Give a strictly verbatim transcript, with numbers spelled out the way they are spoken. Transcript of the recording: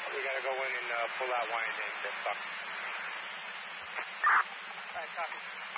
We got to go in and uh, pull out wine and uh, fuck. All right, copy.